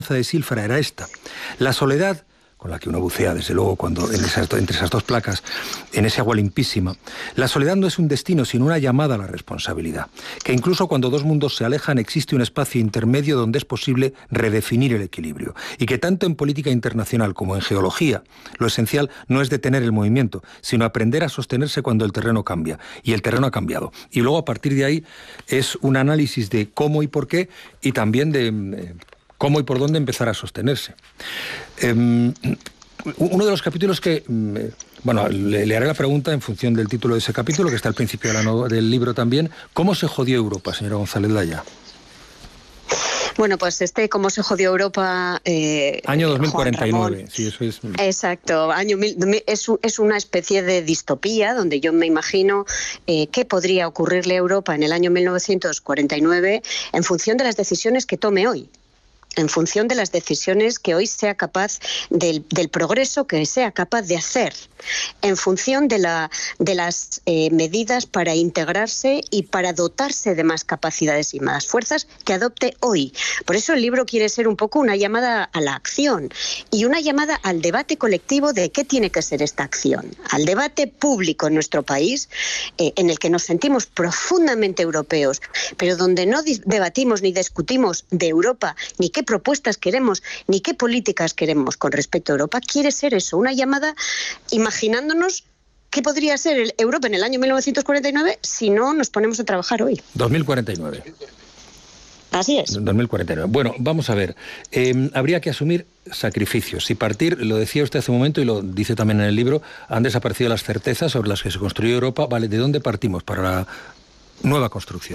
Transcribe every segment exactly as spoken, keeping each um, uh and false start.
de Silfra era esta: la soledad, con la que uno bucea, desde luego, cuando en esas, entre esas dos placas, en ese agua limpísima. La soledad no es un destino, sino una llamada a la responsabilidad. Que incluso cuando dos mundos se alejan, existe un espacio intermedio donde es posible redefinir el equilibrio. Y que tanto en política internacional como en geología, lo esencial no es detener el movimiento, sino aprender a sostenerse cuando el terreno cambia. Y el terreno ha cambiado. Y luego, a partir de ahí, es un análisis de cómo y por qué, y también de Eh, cómo y por dónde empezar a sostenerse. Eh, uno de los capítulos que... Bueno, le, le haré la pregunta en función del título de ese capítulo, que está al principio de la no, del libro también. ¿Cómo se jodió Europa, señora González Laya? Bueno, pues este cómo se jodió Europa... Eh, año dos mil cuarenta y nueve, sí, eso es... Exacto, año mil, es, es una especie de distopía donde yo me imagino eh, qué podría ocurrirle a Europa en el año mil novecientos cuarenta y nueve en función de las decisiones que tome hoy. En función de las decisiones que hoy sea capaz del, del progreso que sea capaz de hacer, en función de, la, de las eh, medidas para integrarse y para dotarse de más capacidades y más fuerzas que adopte hoy. Por eso el libro quiere ser un poco una llamada a la acción y una llamada al debate colectivo de qué tiene que ser esta acción, al debate público en nuestro país, eh, en el que nos sentimos profundamente europeos, pero donde no debatimos ni discutimos de Europa, ni qué propuestas queremos, ni qué políticas queremos con respecto a Europa. Quiere ser eso, una llamada imaginándonos qué podría ser el Europa en el año mil novecientos cuarenta y nueve si no nos ponemos a trabajar hoy. dos mil cuarenta y nueve. Así es. dos mil cuarenta y nueve. Bueno, vamos a ver. Eh, habría que asumir sacrificios y partir, lo decía usted hace un momento y lo dice también en el libro, han desaparecido las certezas sobre las que se construyó Europa. Vale, ¿de dónde partimos para la nueva construcción?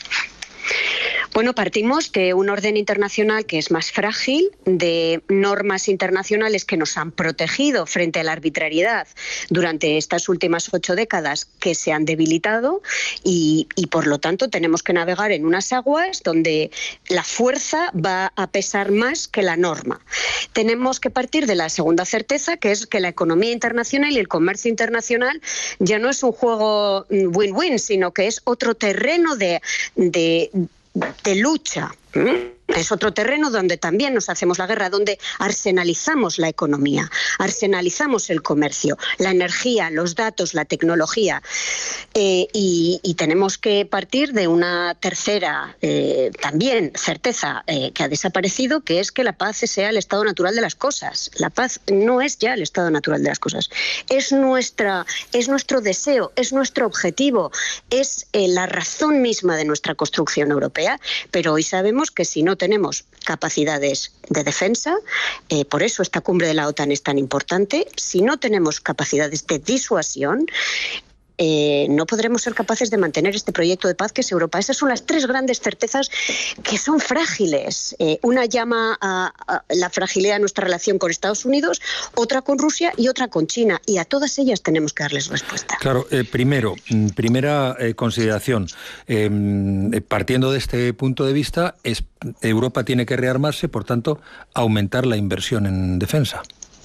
Bueno, partimos de un orden internacional que es más frágil, de normas internacionales que nos han protegido frente a la arbitrariedad durante estas últimas ocho décadas que se han debilitado y, y por lo tanto tenemos que navegar en unas aguas donde la fuerza va a pesar más que la norma. Tenemos que partir de la segunda certeza, que es que la economía internacional y el comercio internacional ya no es un juego win-win, sino que es otro terreno de... de de lucha. Es otro terreno donde también nos hacemos la guerra, donde arsenalizamos la economía, arsenalizamos el comercio, la energía, los datos, la tecnología. Eh, y, y tenemos que partir de una tercera eh, también certeza eh, que ha desaparecido, que es que la paz sea el estado natural de las cosas. La paz no es ya el estado natural de las cosas. Es, nuestra, es nuestro deseo, es nuestro objetivo, es eh, la razón misma de nuestra construcción europea, pero hoy sabemos que si no tenemos capacidades de defensa, eh, por eso esta cumbre de la OTAN es tan importante. Si no tenemos capacidades de disuasión, eh, no podremos ser capaces de mantener este proyecto de paz que es Europa. Esas son las tres grandes certezas que son frágiles. Eh, una llama a, a la fragilidad de nuestra relación con Estados Unidos, otra con Rusia y otra con China. Y a todas ellas tenemos que darles respuesta. Claro, eh, primero, primera eh, consideración. Eh, partiendo de este punto de vista, es, Europa tiene que rearmarse, por tanto, aumentar la inversión en defensa.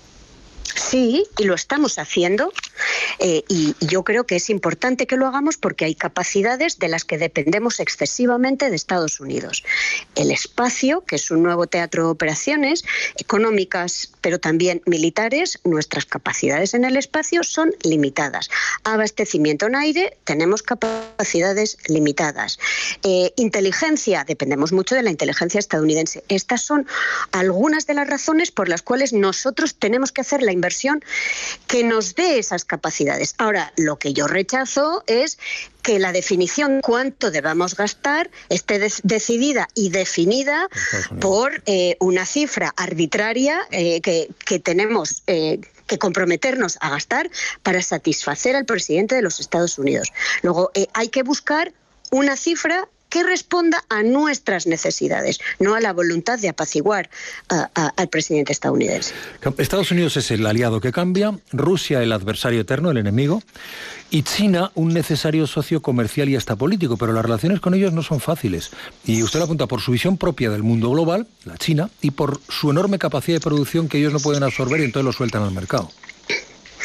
Sí, y lo estamos haciendo eh, y yo creo que es importante que lo hagamos porque hay capacidades de las que dependemos excesivamente de Estados Unidos. El espacio, que es un nuevo teatro de operaciones económicas, pero también militares, nuestras capacidades en el espacio son limitadas. Abastecimiento en aire, tenemos capacidades limitadas. Eh, inteligencia, dependemos mucho de la inteligencia estadounidense. Estas son algunas de las razones por las cuales nosotros tenemos que hacer la inversión que nos dé esas capacidades. Ahora, lo que yo rechazo es que la definición de cuánto debamos gastar esté de- decidida y definida por eh, una cifra arbitraria eh, que, que tenemos eh, que comprometernos a gastar para satisfacer al presidente de los Estados Unidos. Luego, eh, hay que buscar una cifra que responda a nuestras necesidades, no a la voluntad de apaciguar a, a, al presidente estadounidense. Estados Unidos es el aliado que cambia, Rusia el adversario eterno, el enemigo, y China un necesario socio comercial y hasta político, pero las relaciones con ellos no son fáciles. Y usted lo apunta por su visión propia del mundo global, la China, y por su enorme capacidad de producción que ellos no pueden absorber y entonces lo sueltan al mercado.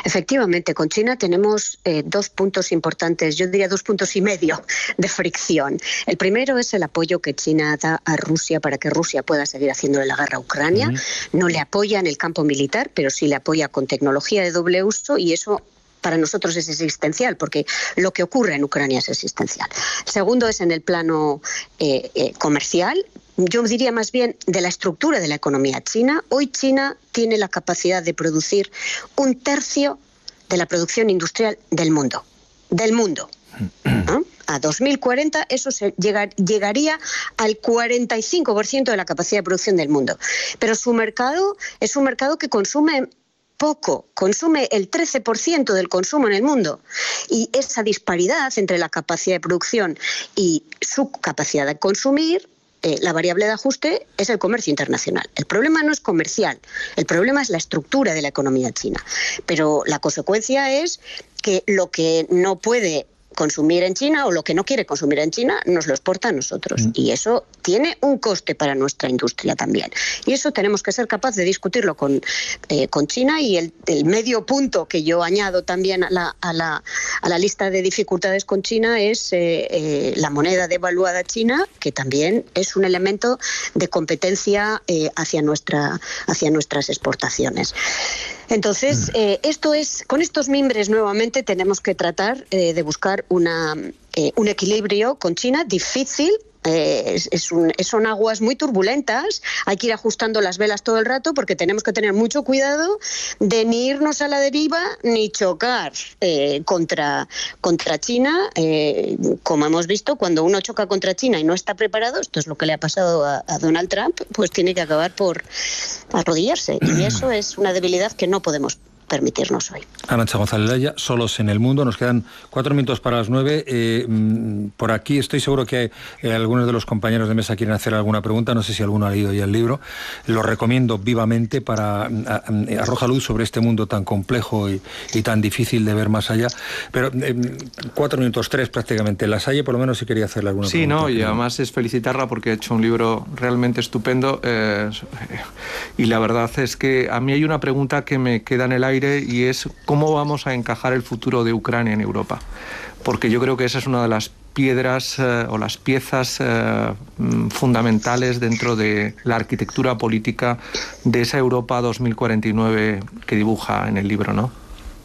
Efectivamente, con China tenemos eh, dos puntos importantes, yo diría dos puntos y medio de fricción. El primero es el apoyo que China da a Rusia para que Rusia pueda seguir haciéndole la guerra a Ucrania. Uh-huh. No le apoya en el campo militar, pero sí le apoya con tecnología de doble uso, y eso para nosotros es existencial, porque lo que ocurre en Ucrania es existencial. El segundo es en el plano eh, eh, comercial. Yo diría más bien de la estructura de la economía china. Hoy China tiene la capacidad de producir un tercio de la producción industrial del mundo. Del mundo. ¿No? A dos mil cuarenta eso se llegar, llegaría al cuarenta y cinco por ciento de la capacidad de producción del mundo. Pero su mercado es un mercado que consume poco, consume el trece por ciento del consumo en el mundo. Y esa disparidad entre la capacidad de producción y su capacidad de consumir, Eh, la variable de ajuste es el comercio internacional. El problema no es comercial, el problema es la estructura de la economía china. Pero la consecuencia es que lo que no puede consumir en China o lo que no quiere consumir en China nos lo exporta a nosotros. Mm. Y eso tiene un coste para nuestra industria también. Y eso tenemos que ser capaces de discutirlo con, eh, con China. Y el, el medio punto que yo añado también a la, a la, a la lista de dificultades con China es eh, eh, la moneda devaluada china, que también es un elemento de competencia eh, hacia, nuestra, hacia nuestras exportaciones. Entonces, eh, esto es, con estos mimbres nuevamente tenemos que tratar eh, de buscar una, eh, un equilibrio con China difícil. Eh, es, es un, son aguas muy turbulentas, hay que ir ajustando las velas todo el rato porque tenemos que tener mucho cuidado de ni irnos a la deriva ni chocar eh, contra, contra China. Eh, como hemos visto, cuando uno choca contra China y no está preparado, esto es lo que le ha pasado a, a Donald Trump, pues tiene que acabar por arrodillarse, y eso es una debilidad que no podemos permitirnos hoy. Arantxa González Laya, Solos en el Mundo. Nos quedan cuatro minutos para las nueve. Eh, por aquí estoy seguro que eh, algunos de los compañeros de mesa quieren hacer alguna pregunta. No sé si alguno ha leído ya el libro. Lo recomiendo vivamente para a, a, arroja luz sobre este mundo tan complejo y, y tan difícil de ver más allá. Pero eh, cuatro minutos, tres prácticamente. La Salle, por lo menos, sí quería hacerle alguna sí, pregunta. Sí, no, y además es felicitarla porque ha hecho un libro realmente estupendo. Eh, y la verdad es que a mí hay una pregunta que me queda en el aire, y es cómo vamos a encajar el futuro de Ucrania en Europa, porque yo creo que esa es una de las piedras eh, o las piezas eh, fundamentales dentro de la arquitectura política de esa Europa dos mil cuarenta y nueve que dibuja en el libro, ¿no?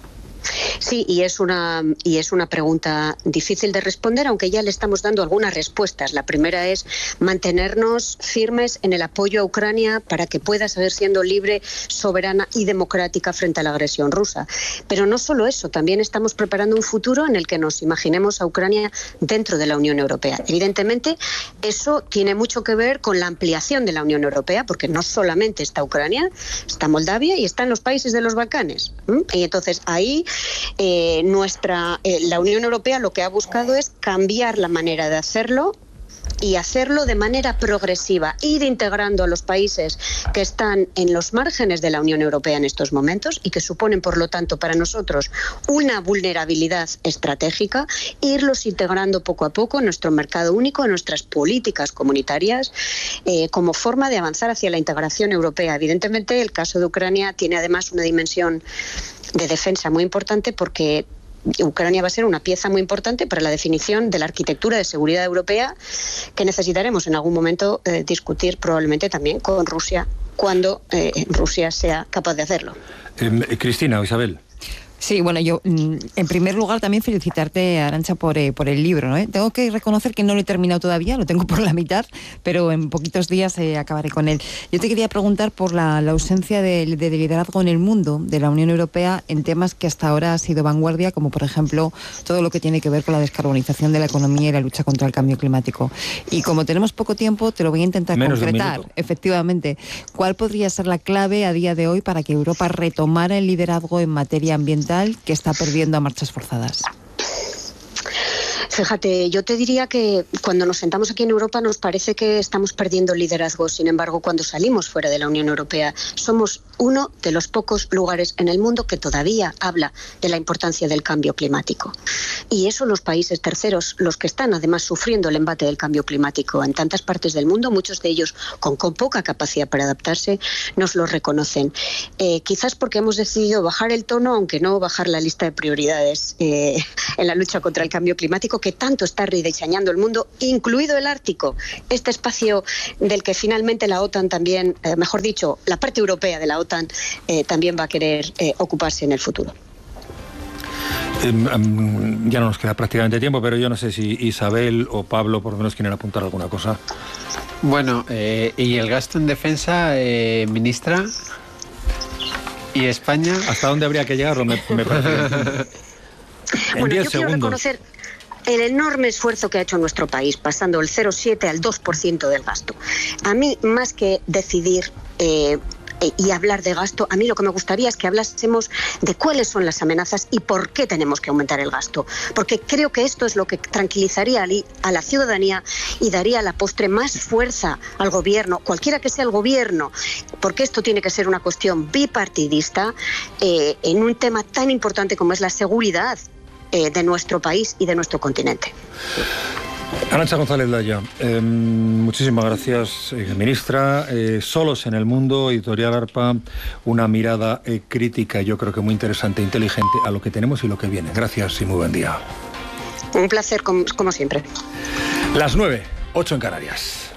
Sí, y es una y es una pregunta difícil de responder, aunque ya le estamos dando algunas respuestas. La primera es mantenernos firmes en el apoyo a Ucrania para que pueda seguir siendo libre, soberana y democrática frente a la agresión rusa. Pero no solo eso, también estamos preparando un futuro en el que nos imaginemos a Ucrania dentro de la Unión Europea. Evidentemente, eso tiene mucho que ver con la ampliación de la Unión Europea, porque no solamente está Ucrania, está Moldavia y están los países de los Balcanes. ¿Mm? Y entonces ahí Eh, nuestra, eh, la Unión Europea lo que ha buscado es cambiar la manera de hacerlo y hacerlo de manera progresiva, ir integrando a los países que están en los márgenes de la Unión Europea en estos momentos y que suponen, por lo tanto, para nosotros una vulnerabilidad estratégica, irlos integrando poco a poco en nuestro mercado único, en nuestras políticas comunitarias, eh, como forma de avanzar hacia la integración europea. Evidentemente, el caso de Ucrania tiene además una dimensión de defensa muy importante, porque Ucrania va a ser una pieza muy importante para la definición de la arquitectura de seguridad europea que necesitaremos en algún momento eh, discutir probablemente también con Rusia, cuando eh, Rusia sea capaz de hacerlo. Eh, Cristina o Isabel. Sí, bueno, yo en primer lugar también felicitarte, Arantxa, por, eh, por el libro, ¿no? ¿Eh? Tengo que reconocer que no lo he terminado todavía, lo tengo por la mitad, pero en poquitos días eh, acabaré con él. Yo te quería preguntar por la, la ausencia de, de liderazgo en el mundo de la Unión Europea en temas que hasta ahora ha sido vanguardia, como por ejemplo todo lo que tiene que ver con la descarbonización de la economía y la lucha contra el cambio climático. Y como tenemos poco tiempo, te lo voy a intentar Menos concretar, efectivamente. ¿Cuál podría ser la clave a día de hoy para que Europa retomara el liderazgo en materia ambiental que está perdiendo a marchas forzadas? Fíjate, yo te diría que cuando nos sentamos aquí en Europa nos parece que estamos perdiendo liderazgo. Sin embargo, cuando salimos fuera de la Unión Europea, somos uno de los pocos lugares en el mundo que todavía habla de la importancia del cambio climático. Y eso los países terceros, los que están además sufriendo el embate del cambio climático en tantas partes del mundo, muchos de ellos con, con poca capacidad para adaptarse, nos lo reconocen. Eh, quizás porque hemos decidido bajar el tono, aunque no bajar la lista de prioridades eh, en la lucha contra el cambio climático, que tanto está rediseñando el mundo, incluido el Ártico, este espacio del que finalmente la OTAN también, eh, mejor dicho, la parte europea de la OTAN eh, también va a querer eh, ocuparse en el futuro. Eh, um, ya no nos queda prácticamente tiempo, pero yo no sé si Isabel o Pablo por lo menos quieren apuntar alguna cosa. Bueno, eh, ¿y el gasto en defensa, eh, ministra? ¿Y España? ¿Hasta dónde habría que llegarlo? Me, me parece. En bueno, diez yo quiero segundos. reconocer el enorme esfuerzo que ha hecho nuestro país, pasando del cero coma siete al dos por ciento del gasto. A mí, más que decidir eh, y hablar de gasto, a mí lo que me gustaría es que hablásemos de cuáles son las amenazas y por qué tenemos que aumentar el gasto. Porque creo que esto es lo que tranquilizaría a la ciudadanía y daría a la postre más fuerza al gobierno, cualquiera que sea el gobierno, porque esto tiene que ser una cuestión bipartidista eh, en un tema tan importante como es la seguridad eh, de nuestro país y de nuestro continente. Arantxa González Laya, eh, muchísimas gracias, eh, ministra. Eh, Solos en el mundo, Editorial Arpa, una mirada eh, crítica, yo creo que muy interesante e inteligente a lo que tenemos y lo que viene. Gracias y muy buen día. Un placer, como, como siempre. Las nueve, ocho en Canarias.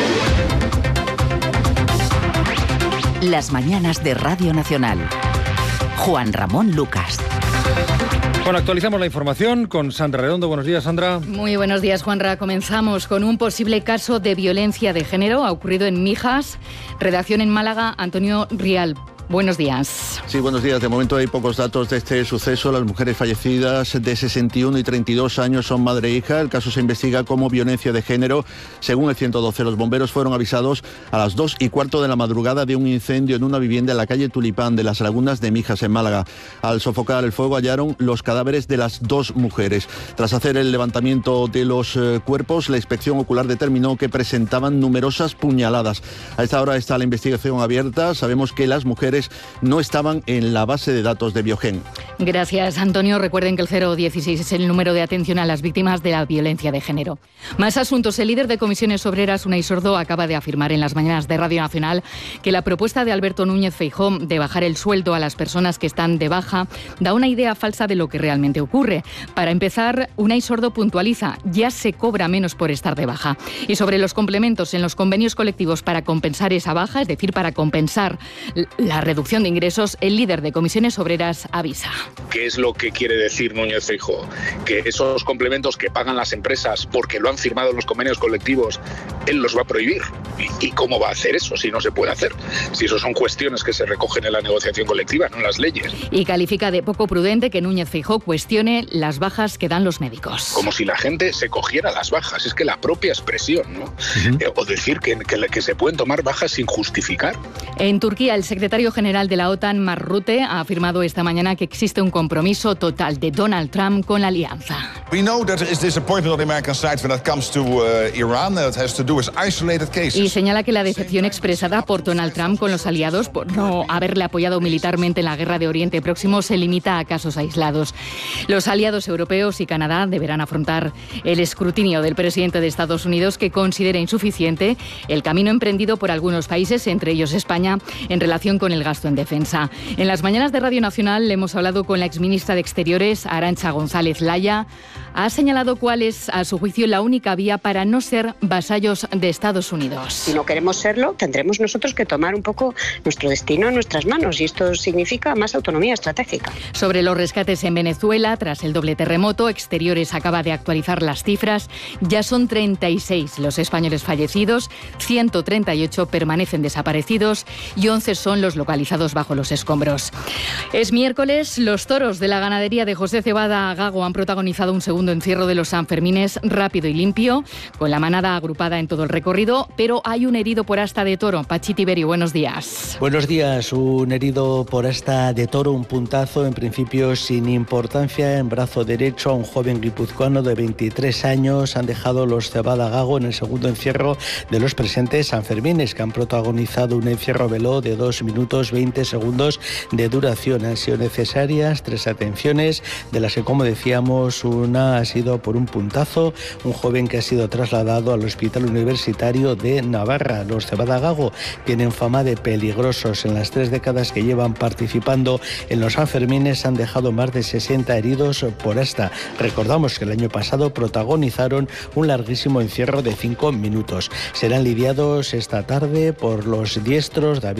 Las mañanas de Radio Nacional. Juan Ramón Lucas. Bueno, actualizamos la información con Sandra Redondo. Buenos días, Sandra. Muy buenos días, Juanra. Comenzamos con un posible caso de violencia de género. Ha ocurrido en Mijas. Redacción en Málaga, Antonio Rial. Buenos días. Sí, buenos días. De momento hay pocos datos de este suceso. Las mujeres fallecidas de sesenta y uno y treinta y dos años son madre e hija. El caso se investiga como violencia de género. Según el ciento doce, los bomberos fueron avisados a las dos y cuarto de la madrugada de un incendio en una vivienda en la calle Tulipán de las Lagunas de Mijas, en Málaga. Al sofocar el fuego hallaron los cadáveres de las dos mujeres. Tras hacer el levantamiento de los eh, cuerpos, la inspección ocular determinó que presentaban numerosas puñaladas. A esta hora está la investigación abierta. Sabemos que las mujeres no estaban en la base de datos de Biogen. Gracias, Antonio. Recuerden que el cero dieciséis es el número de atención a las víctimas de la violencia de género. Más asuntos. El líder de Comisiones Obreras, Unai Sordo, acaba de afirmar en las mañanas de Radio Nacional que la propuesta de Alberto Núñez Feijóo de bajar el sueldo a las personas que están de baja da una idea falsa de lo que realmente ocurre. Para empezar, Unai Sordo puntualiza, ya se cobra menos por estar de baja. Y sobre los complementos en los convenios colectivos para compensar esa baja, es decir, para compensar la reducción de ingresos, el líder de Comisiones Obreras avisa. ¿Qué es lo que quiere decir Núñez Feijóo? Que esos complementos que pagan las empresas porque lo han firmado los convenios colectivos, él los va a prohibir. ¿Y, y cómo va a hacer eso si no se puede hacer? Si eso son cuestiones que se recogen en la negociación colectiva, no en las leyes. Y califica de poco prudente que Núñez Feijóo cuestione las bajas que dan los médicos. Como si la gente se cogiera las bajas. Es que la propia expresión, ¿no? Uh-huh. eh, o decir que, que, que se pueden tomar bajas sin justificar. En Turquía, el secretario general de la OTAN, Mark Rutte, ha afirmado esta mañana que existe un compromiso total de Donald Trump con la alianza. Y señala que la decepción expresada por Donald Trump con los aliados por no haberle apoyado militarmente en la guerra de Oriente Próximo se limita a casos aislados. Los aliados europeos y Canadá deberán afrontar el escrutinio del presidente de Estados Unidos, que considera insuficiente el camino emprendido por algunos países, entre ellos España, en relación con el gasto en defensa. En las mañanas de Radio Nacional le hemos hablado con la exministra de Exteriores, Arantxa González Laya. Ha señalado cuál es, a su juicio, la única vía para no ser vasallos de Estados Unidos. Si no queremos serlo, tendremos nosotros que tomar un poco nuestro destino en nuestras manos, y esto significa más autonomía estratégica. Sobre los rescates en Venezuela, tras el doble terremoto, Exteriores acaba de actualizar las cifras. Ya son treinta y seis los españoles fallecidos, ciento treinta y ocho permanecen desaparecidos y once son los localizados bajo los escombros. Es miércoles, los toros de la ganadería de José Cebada Gago han protagonizado un segundo segundo encierro de los Sanfermines rápido y limpio, con la manada agrupada en todo el recorrido, pero hay un herido por asta de toro. Pachi Tiberio, buenos días. Buenos días. Un herido por asta de toro, un puntazo en principio sin importancia en brazo derecho a un joven guipuzcoano de veintitrés años. Han dejado los Cebada Gago en el segundo encierro de los presentes Sanfermines, que han protagonizado un encierro veloz de dos minutos veinte segundos de duración. Han sido necesarias tres atenciones, de las que, como decíamos, una ha sido por un puntazo, un joven que ha sido trasladado al Hospital Universitario de Navarra. Los Cebada Gago tienen fama de peligrosos. En las tres décadas que llevan participando en los Sanfermines han dejado más de sesenta heridos por asta. Recordamos que el año pasado protagonizaron un larguísimo encierro de cinco minutos. Serán lidiados esta tarde por los diestros David